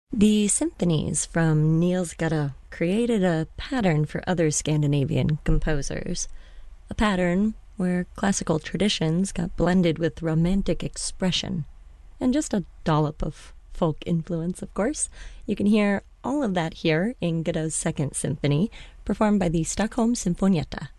The symphonies from Niels Gade created a pattern for other Scandinavian composers, a pattern where classical traditions got blended with romantic expression, and just a dollop of folk influence, of course. You can hear all of that here in Gade's Second Symphony, performed by the Stockholm Sinfonietta.